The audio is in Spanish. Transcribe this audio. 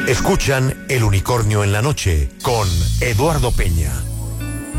Escuchan El Unicornio en la Noche con Eduardo Peña.